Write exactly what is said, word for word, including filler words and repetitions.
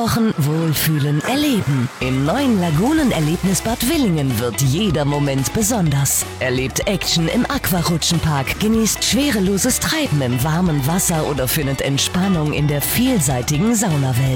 Eintauchen, wohlfühlen, erleben. Im neuen Lagunen-Erlebnisbad Willingen wird jeder Moment besonders. Erlebt Action im Aquarutschenpark, genießt schwereloses Treiben im warmen Wasser oder findet Entspannung in der vielseitigen Saunawelt.